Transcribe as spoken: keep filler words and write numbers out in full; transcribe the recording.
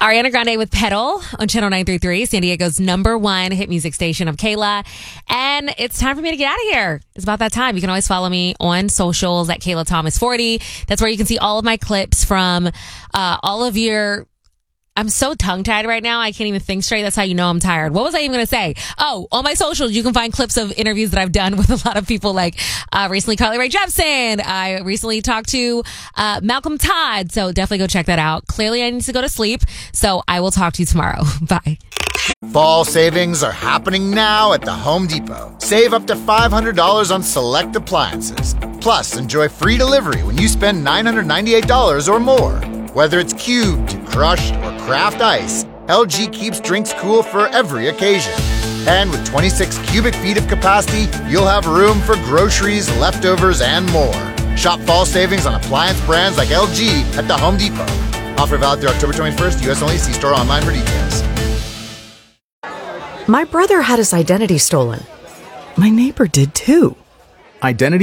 Ariana Grande with Pedal on Channel nine thirty-three, San Diego's number one hit music station. I'm Kayla, and it's time for me to get out of here. It's about that time. You can always follow me on socials at Kayla Thomas forty. That's where you can see all of my clips from uh, all of your... I'm so tongue-tied right now. I can't even think straight. That's how you know I'm tired. What was I even going to say? Oh, on my socials, you can find clips of interviews that I've done with a lot of people, like uh, recently Carly Rae Jepsen. I recently talked to uh, Malcolm Todd. So definitely go check that out. Clearly, I need to go to sleep. So I will talk to you tomorrow. Bye. Fall savings are happening now at the Home Depot. Save up to five hundred dollars on select appliances. Plus, enjoy free delivery when you spend nine hundred ninety-eight dollars or more. Whether it's cubed, crushed, or craft ice, L G keeps drinks cool for every occasion. And with twenty-six cubic feet of capacity, you'll have room for groceries, leftovers, and more. Shop fall savings on appliance brands like L G at the Home Depot. Offer valid through October twenty-first, U S only. See store online for details. My brother had his identity stolen. My neighbor did too. Identity